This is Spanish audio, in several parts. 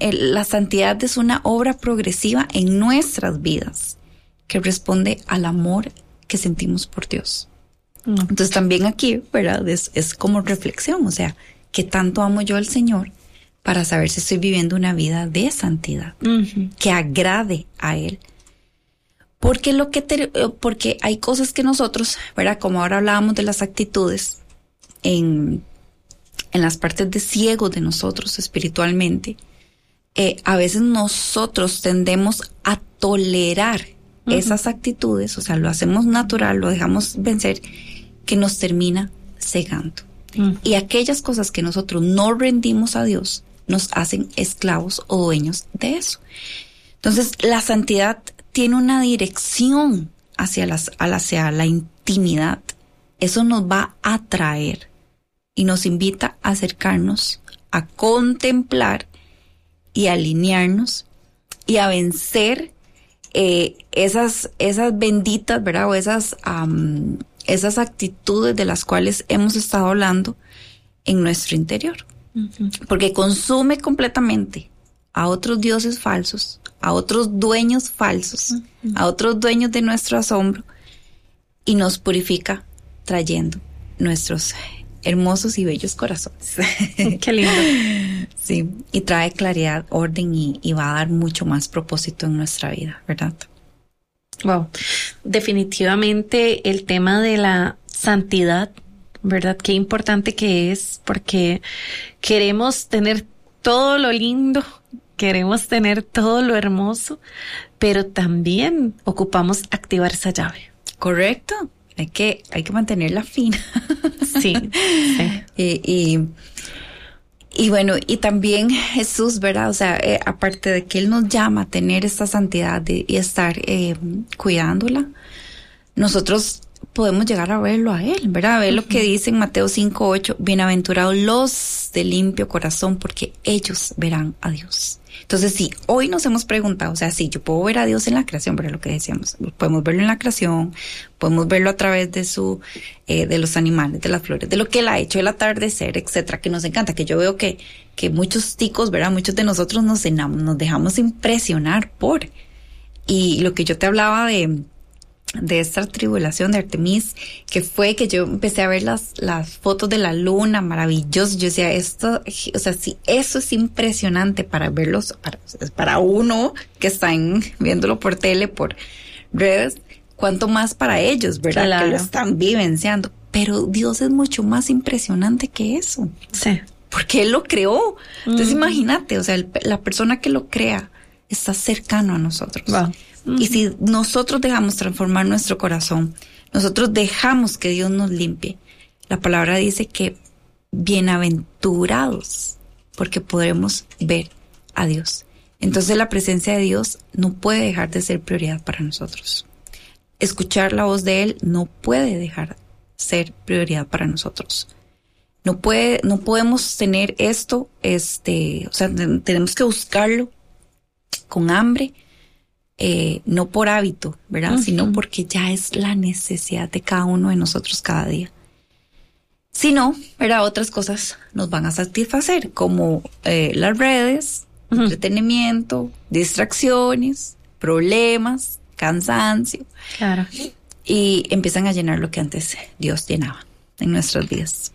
la santidad es una obra progresiva en nuestras vidas que responde al amor que sentimos por Dios. Entonces también aquí, ¿verdad? Es como reflexión, o sea, ¿qué tanto amo yo al Señor para saber si estoy viviendo una vida de santidad, que agrade a Él? Porque porque hay cosas que nosotros, ¿verdad? Como ahora hablábamos de las actitudes en las partes de ciego de nosotros espiritualmente, a veces nosotros tendemos a tolerar esas actitudes, o sea, lo hacemos natural, lo dejamos vencer, que nos termina cegando. Y aquellas cosas que nosotros no rendimos a Dios nos hacen esclavos o dueños de eso. Entonces, la santidad tiene una dirección hacia la intimidad. Eso nos va a atraer y nos invita a acercarnos, a contemplar y a alinearnos y a vencer esas benditas, ¿verdad? O esas actitudes de las cuales hemos estado hablando en nuestro interior. Porque consume completamente a otros dioses falsos, a otros dueños falsos, a otros dueños de nuestro asombro, y nos purifica trayendo nuestros hermosos y bellos corazones. Qué lindo. Sí, y trae claridad, orden y va a dar mucho más propósito en nuestra vida, ¿verdad? Wow. Definitivamente el tema de la santidad, ¿verdad? Qué importante que es, porque queremos tener todo lo lindo, queremos tener todo lo hermoso, pero también ocupamos activar esa llave. Correcto. Hay que mantenerla fina. Sí. Y bueno, y también Jesús, ¿verdad? O sea, aparte de que Él nos llama a tener esta santidad y estar cuidándola, nosotros podemos llegar a verlo a Él, ¿verdad? A ver lo que dice en Mateo 5:8, bienaventurados los de limpio corazón, porque ellos verán a Dios. Entonces, sí, hoy nos hemos preguntado, o sea, sí, yo puedo ver a Dios en la creación, pero lo que decíamos, podemos verlo en la creación, podemos verlo a través de de los animales, de las flores, de lo que Él ha hecho, el atardecer, etcétera, que nos encanta, que yo veo que muchos ticos, ¿verdad? Muchos de nosotros nos dejamos impresionar por. Y lo que yo te hablaba de esta tribulación de Artemis, que fue que yo empecé a ver las fotos de la luna, maravilloso. Yo decía, esto, o sea, sí, eso es impresionante para verlos, para uno que están viéndolo por tele, por redes, cuanto más para ellos, ¿verdad? Claro. Que lo están vivenciando. Pero Dios es mucho más impresionante que eso. Sí. Porque Él lo creó. Entonces imagínate, o sea, la persona que lo crea está cercano a nosotros. Wow. Y si nosotros dejamos transformar nuestro corazón, nosotros dejamos que Dios nos limpie, la palabra dice que bienaventurados, porque podremos ver a Dios. Entonces la presencia de Dios no puede dejar de ser prioridad para nosotros. Escuchar la voz de Él no puede dejar de ser prioridad para nosotros. No podemos tener esto, o sea, tenemos que buscarlo con hambre. No por hábito, ¿verdad? Sino porque ya es la necesidad de cada uno de nosotros cada día. Si no, ¿verdad? Otras cosas nos van a satisfacer, como las redes, entretenimiento, distracciones, problemas, cansancio. Claro. Y empiezan a llenar lo que antes Dios llenaba en nuestras vidas.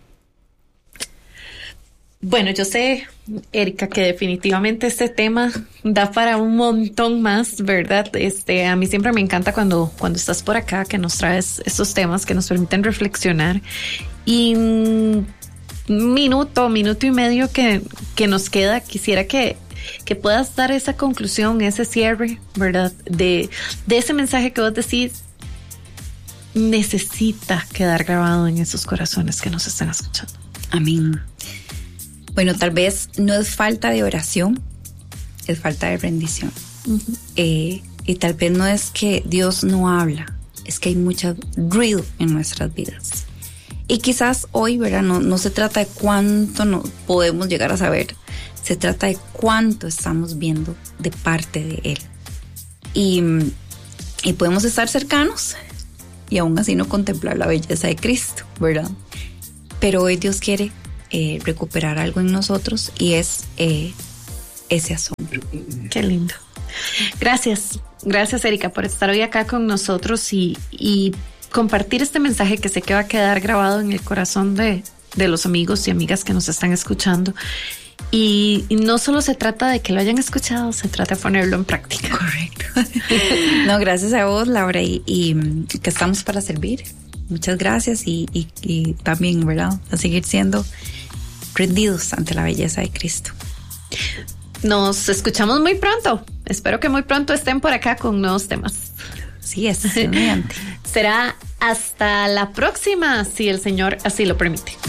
Bueno, yo sé, Erika, que definitivamente este tema da para un montón más, ¿verdad? A mí siempre me encanta cuando estás por acá, que nos traes estos temas que nos permiten reflexionar. Y minuto y medio que nos queda, quisiera que puedas dar esa conclusión, ese cierre, ¿verdad? De ese mensaje que vos decís, necesita quedar grabado en esos corazones que nos están escuchando. Amén. Bueno, tal vez no es falta de oración, es falta de rendición. Y tal vez no es que Dios no habla, es que hay mucho ruido en nuestras vidas. Y quizás hoy, ¿verdad? No se trata de cuánto no podemos llegar a saber, se trata de cuánto estamos viendo de parte de Él. Y podemos estar cercanos y aún así no contemplar la belleza de Cristo, ¿verdad? Pero hoy Dios quiere recuperar algo en nosotros, y es ese asombro. Qué lindo. Gracias, Erika, por estar hoy acá con nosotros y compartir este mensaje que sé que va a quedar grabado en el corazón de los amigos y amigas que nos están escuchando. Y no solo se trata de que lo hayan escuchado, se trata de ponerlo en práctica. Correcto. No, gracias a vos, Laura, y que estamos para servir. Muchas gracias y también, ¿verdad?, a seguir siendo rendidos ante la belleza de Cristo. Nos escuchamos muy pronto. Espero que muy pronto estén por acá con nuevos temas. Sí, es mediante. Será hasta la próxima, si el Señor así lo permite.